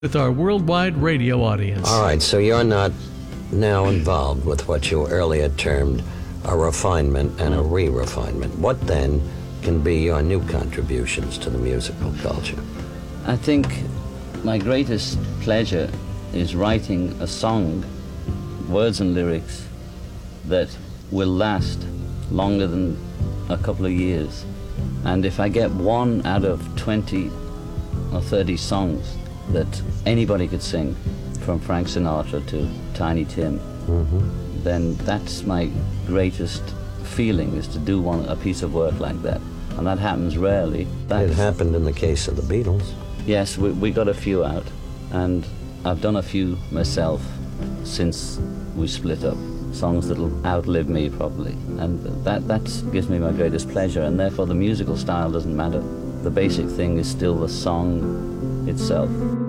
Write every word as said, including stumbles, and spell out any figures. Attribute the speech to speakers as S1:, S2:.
S1: with our worldwide radio audience.
S2: All right, so you're not now involved with what you earlier termed a refinement and a re-refinement. What then can be your new contributions to the musical culture?
S3: I think my greatest pleasure is writing a song, words and lyrics, that will last longer than a couple of years. And if I get one out of twenty or thirty songs that anybody could sing, from Frank Sinatra to Tiny Tim, mm-hmm. then that's my greatest feeling, is to do one a piece of work like that. And that happens rarely. That's,
S2: it happened in the case of the Beatles.
S3: Yes, we, we got a few out, and I've done a few myself since we split up. Songs that'll outlive me, probably. And that that gives me my greatest pleasure, and therefore the musical style doesn't matter. The basic thing is still the song itself.